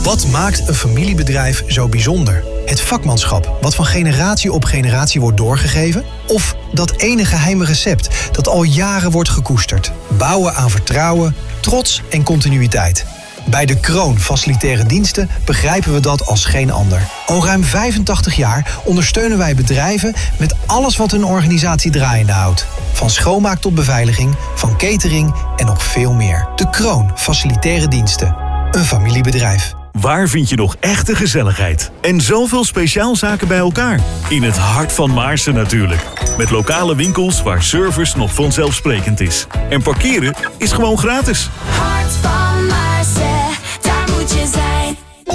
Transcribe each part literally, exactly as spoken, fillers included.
Wat maakt een familiebedrijf zo bijzonder? Het vakmanschap, wat van generatie op generatie wordt doorgegeven? Of dat ene geheime recept dat al jaren wordt gekoesterd? Bouwen aan vertrouwen, trots en continuïteit. Bij De Kroon Facilitaire Diensten begrijpen we dat als geen ander. Al ruim vijfentachtig jaar ondersteunen wij bedrijven met alles wat hun organisatie draaiende houdt. Van schoonmaak tot beveiliging, van catering en nog veel meer. De Kroon Facilitaire Diensten. Een familiebedrijf. Waar vind je nog echte gezelligheid? En zoveel speciaalzaken bij elkaar? In het hart van Maarsen natuurlijk. Met lokale winkels waar service nog vanzelfsprekend is. En parkeren is gewoon gratis. Hart van Maarsen, daar moet je zijn.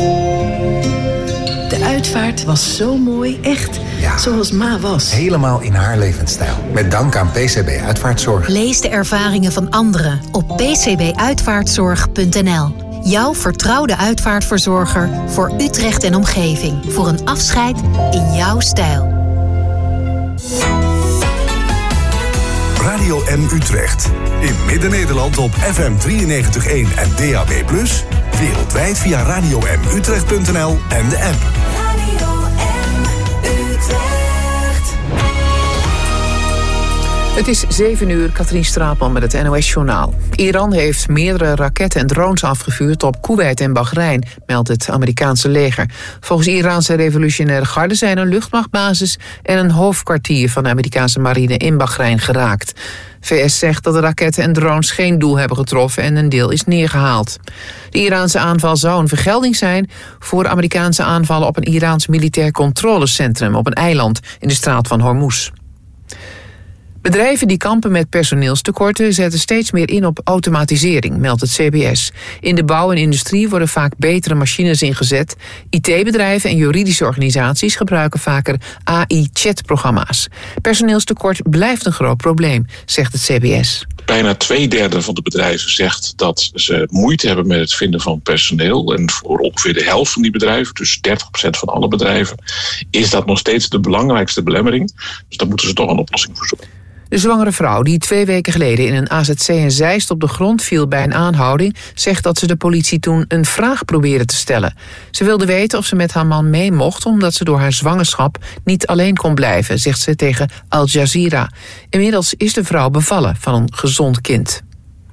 De uitvaart was zo mooi, echt ja. Zoals Ma was. Helemaal in haar levensstijl. Met dank aan P C B Uitvaartzorg. Lees de ervaringen van anderen op p c b uitvaartzorg punt n l. Jouw vertrouwde uitvaartverzorger voor Utrecht en omgeving. Voor een afscheid in jouw stijl. Radio M Utrecht. In Midden-Nederland op F M drieënnegentig komma één en D A B plus. Wereldwijd via radio m utrecht punt n l en de app. Radio M Utrecht. Het is zeven uur, Katrien Straatman met het N O S-journaal. Iran heeft meerdere raketten en drones afgevuurd op Koeweit en Bahrein, meldt het Amerikaanse leger. Volgens Iraanse revolutionaire garde zijn een luchtmachtbasis en een hoofdkwartier van de Amerikaanse marine in Bahrein geraakt. V S zegt dat de raketten en drones geen doel hebben getroffen en een deel is neergehaald. De Iraanse aanval zou een vergelding zijn voor Amerikaanse aanvallen op een Iraans militair controlecentrum op een eiland in de straat van Hormuz. Bedrijven die kampen met personeelstekorten zetten steeds meer in op automatisering, meldt het C B S. In de bouw en industrie worden vaak betere machines ingezet. I T-bedrijven en juridische organisaties gebruiken vaker A I-chatprogramma's. Personeelstekort blijft een groot probleem, zegt het C B S. Bijna twee derde van de bedrijven zegt dat ze moeite hebben met het vinden van personeel. En voor ongeveer de helft van die bedrijven, dus dertig procent van alle bedrijven, is dat nog steeds de belangrijkste belemmering. Dus daar moeten ze toch een oplossing voor zoeken. De zwangere vrouw die twee weken geleden in een A Z C in Zeist op de grond viel bij een aanhouding, zegt dat ze de politie toen een vraag probeerde te stellen. Ze wilde weten of ze met haar man mee mocht, omdat ze door haar zwangerschap niet alleen kon blijven, zegt ze tegen Al Jazeera. Inmiddels is de vrouw bevallen van een gezond kind.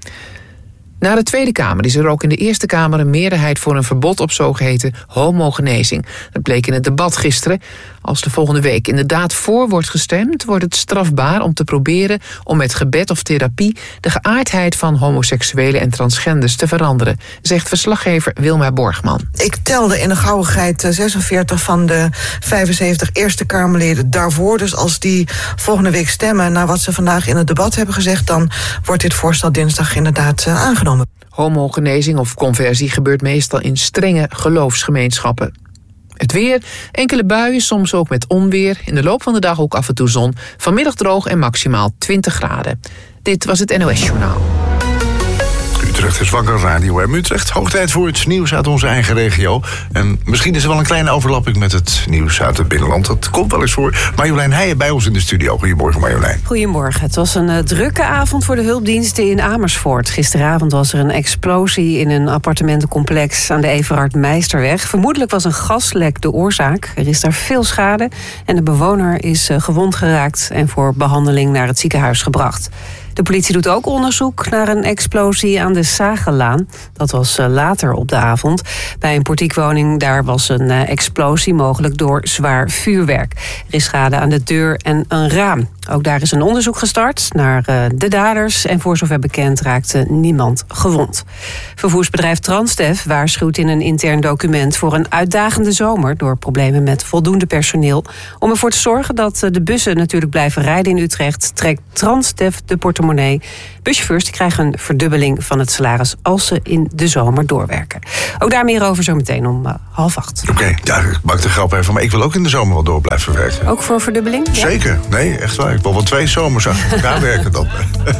Na de Tweede Kamer is er ook in de Eerste Kamer een meerderheid voor een verbod op zogeheten homogenezing. Dat bleek in het debat gisteren. Als de volgende week inderdaad voor wordt gestemd, wordt het strafbaar om te proberen om met gebed of therapie de geaardheid van homoseksuelen en transgenders te veranderen, zegt verslaggever Wilma Borgman. Ik telde in de gauwigheid zesenveertig van de vijfenzeventig Eerste Kamerleden daarvoor. Dus als die volgende week stemmen naar wat ze vandaag in het debat hebben gezegd, dan wordt dit voorstel dinsdag inderdaad uh, aangenomen. Homogenezing of conversie gebeurt meestal in strenge geloofsgemeenschappen. Het weer, enkele buien, soms ook met onweer. In de loop van de dag ook af en toe zon. Vanmiddag droog en maximaal twintig graden. Dit was het N O S-journaal. Utrecht is wakker, Radio M Utrecht. Hoog tijd voor het nieuws uit onze eigen regio. En misschien is er wel een kleine overlapping met het nieuws uit het binnenland. Dat komt wel eens voor. Marjolein Heijen bij ons in de studio. Goedemorgen, Marjolein. Goedemorgen. Het was een uh, drukke avond voor de hulpdiensten in Amersfoort. Gisteravond was er een explosie in een appartementencomplex aan de Everard Meisterweg. Vermoedelijk was een gaslek de oorzaak. Er is daar veel schade en de bewoner is uh, gewond geraakt en voor behandeling naar het ziekenhuis gebracht. De politie doet ook onderzoek naar een explosie aan de Sagelaan. Dat was uh, later op de avond. Bij een portiekwoning daar was een uh, explosie, mogelijk door zwaar vuurwerk. Er is schade aan de deur en een raam. Ook daar is een onderzoek gestart naar uh, de daders. En voor zover bekend raakte niemand gewond. Vervoersbedrijf Transdev waarschuwt in een intern document voor een uitdagende zomer door problemen met voldoende personeel. Om ervoor te zorgen dat uh, de bussen natuurlijk blijven rijden in Utrecht, trekt Transdev de portemonnee. Buschauffeurs die krijgen een verdubbeling van het salaris als ze in de zomer doorwerken. Ook daar meer over zometeen om uh, half acht. Oké, okay, ja, ik maak de grap even, maar ik wil ook in de zomer wel door blijven werken. Ook voor een verdubbeling? Ja? Zeker, nee, echt waar. Ik wil wel twee zomers achter elkaar werken dan.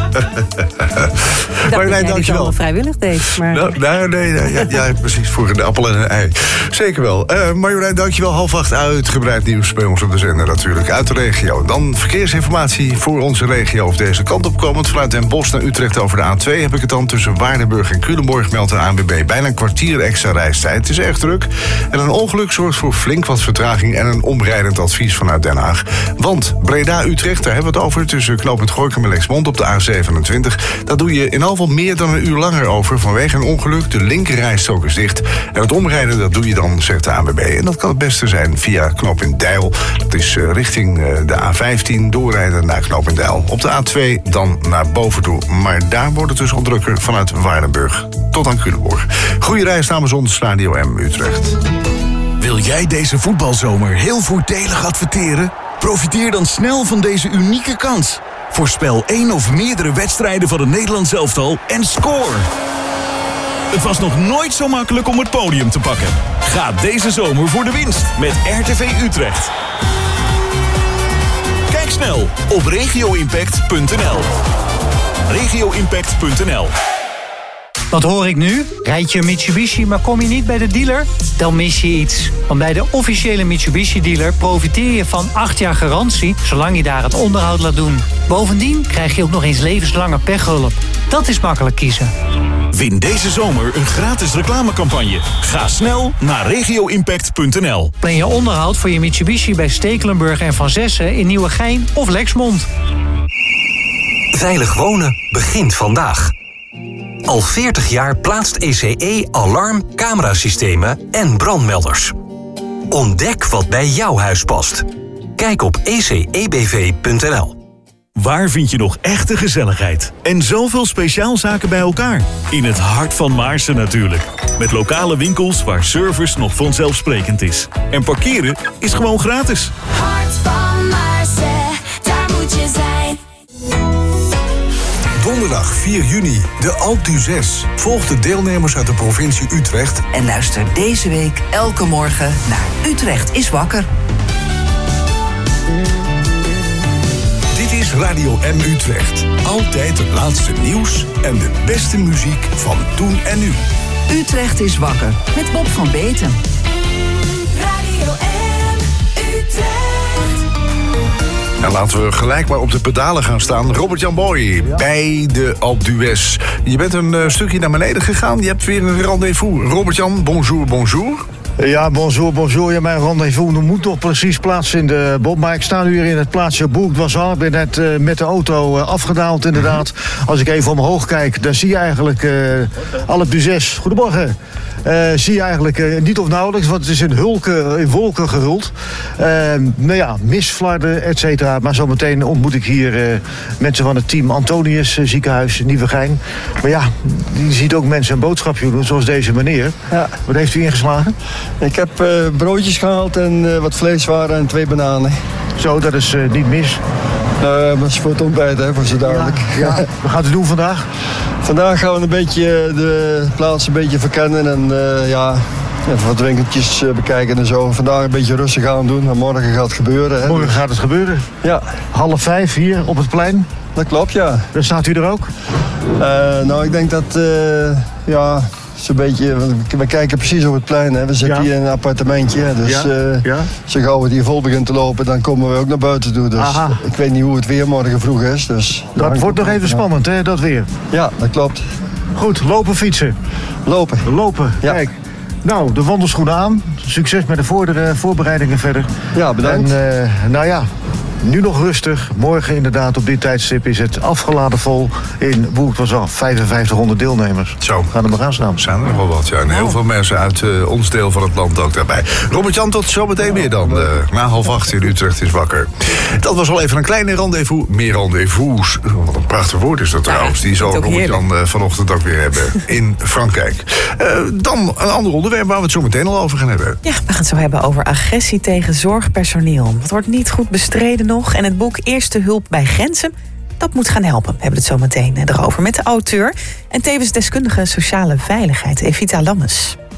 Marjolein, dankjewel. Dat vrijwillig deed. Maar... Nou, nou, nee, nee ja, ja, precies, voor een appel en een ei. Zeker wel. Uh, Marjolein, dankjewel. Half acht uitgebreid nieuws bij ons op de zender natuurlijk. Uit de regio. Dan verkeersinformatie voor onze regio of deze kant op komend. Vanuit Den Bosch naar Utrecht over de A twee heb ik het dan tussen Waardenburg en Culemborg meldt de A N W B bijna een kwartier extra reistijd. Het is erg druk. En een ongeluk zorgt voor flink wat vertraging en een omrijdend advies vanuit Den Haag. Want Breda-Utrecht, daar hebben we het over, tussen knooppunt Gorinchem en Lexmond op de A zevenentwintig. Daar doe je in afval meer dan een uur langer over vanwege een ongeluk. De linkerrijstrook is dicht. En het omrijden, dat doe je dan, zegt de A N W B. En dat kan het beste zijn via knooppunt Deil. Dat is uh, richting uh, de A vijftien, doorrijden naar knooppunt Deil. Op de A twee dan naar boven toe. Maar daar wordt het dus al drukker vanuit Waardenburg tot aan Culemborg. Goeie reis namens ons Radio M Utrecht. Wil jij deze voetbalzomer heel voordelig adverteren? Profiteer dan snel van deze unieke kans. Voorspel één of meerdere wedstrijden van het Nederlands elftal en score! Het was nog nooit zo makkelijk om het podium te pakken. Ga deze zomer voor de winst met R T V Utrecht. Kijk snel op regio impact punt n l. regio impact punt n l. Wat hoor ik nu? Rijd je een Mitsubishi, maar kom je niet bij de dealer? Dan mis je iets. Want bij de officiële Mitsubishi-dealer profiteer je van acht jaar garantie, zolang je daar het onderhoud laat doen. Bovendien krijg je ook nog eens levenslange pechhulp. Dat is makkelijk kiezen. Win deze zomer een gratis reclamecampagne. Ga snel naar regio impact punt n l. Plan je onderhoud voor je Mitsubishi bij Stekelenburg en Van Zessen in Nieuwegein of Lexmond. Veilig wonen begint vandaag. Al veertig jaar plaatst E C E alarm, camerasystemen en brandmelders. Ontdek wat bij jouw huis past. Kijk op e c e b v punt n l. Waar vind je nog echte gezelligheid? En zoveel speciaalzaken bij elkaar? In het hart van Maarsen natuurlijk. Met lokale winkels waar service nog vanzelfsprekend is. En parkeren is gewoon gratis. Hart van Maarsen, daar moet je zijn. Donderdag vier juni, de Alpe d'Huez. Volg de deelnemers uit de provincie Utrecht. En luister deze week elke morgen naar Utrecht is wakker. Dit is Radio M Utrecht. Altijd het laatste nieuws en de beste muziek van toen en nu. Utrecht is wakker met Bob van Beten. Radio M Utrecht. En laten we gelijk maar op de pedalen gaan staan. Robert-Jan Boy, bij de Alpe d'Huez. Je bent een uh, stukje naar beneden gegaan. Je hebt weer een rendezvous. Robert-Jan, bonjour, bonjour. Ja, bonjour, bonjour. Ja, mijn rendezvous moet nog precies plaatsvinden, Bob. Maar ik sta nu hier in het plaatsje Bourg-d'Oisans. Ik ben net uh, met de auto uh, afgedaald, inderdaad. Als ik even omhoog kijk, dan zie je eigenlijk uh, Alpe d'Huez. Goedemorgen. Uh, zie je eigenlijk uh, niet of nauwelijks, want het is in, hulken, in wolken gehuld. Uh, nou ja, misflarden, et cetera. Maar zometeen ontmoet ik hier uh, mensen van het team Antonius uh, ziekenhuis Nieuwegein. Maar ja, je ziet ook mensen een boodschapje doen, zoals deze meneer. Ja. Wat heeft u ingeslagen? Ik heb uh, broodjes gehaald en uh, wat vleeswaren en twee bananen. Zo, dat is uh, niet mis. Uh, maar is voor het ontbijt, hè, voor zo dadelijk. Ja, ja. Wat gaat u doen vandaag? Vandaag gaan we een beetje de plaats een beetje verkennen en uh, ja, even wat winkeltjes uh, bekijken en zo. Vandaag een beetje rustig aan doen, maar morgen gaat het gebeuren. Hè, morgen dus. gaat het gebeuren? Ja. Half vijf hier op het plein? Dat klopt, ja. Daar staat u er ook? Uh, nou, ik denk dat, uh, ja... Zo'n beetje, we kijken precies op het plein. Hè. We zitten ja. hier in een appartementje. Dus ja. Uh, ja. zo gauw het hier vol begint te lopen, dan komen we ook naar buiten toe. Dus Aha. ik weet niet hoe het weer morgen vroeg is. Dus dat wordt nog even spannend, hè, dat weer. Ja, dat klopt. Goed, lopen, fietsen. Lopen. Lopen, ja. Kijk. Nou, de wandelschoenen aan. Succes met de vordere voorbereidingen verder. Ja, bedankt. En uh, nou ja, nu nog rustig. Morgen inderdaad op dit tijdstip is het afgeladen vol in Bourg-d'Oisans. vijfenvijftighonderd deelnemers. Zo. Gaan er maar aan staan. Zijn er nog wel wat, ja. En heel oh. veel mensen uit uh, ons deel van het land ook daarbij. Robert-Jan, tot zometeen meer dan. Uh, na half acht in Utrecht is wakker. Dat was al even een kleine rendezvous. Meer rendezvous. Wat een prachtig woord is dat trouwens. Die zal Robert-Jan uh, vanochtend ook weer hebben in Frankrijk. Uh, dan een ander onderwerp waar we het zo meteen al over gaan hebben. Ja, we gaan het zo hebben over agressie tegen zorgpersoneel. Het wordt niet goed bestreden nog. En het boek Eerste Hulp bij Grenzen, dat moet gaan helpen. We hebben het zo meteen erover met de auteur en tevens deskundige sociale veiligheid, Evita Lammes.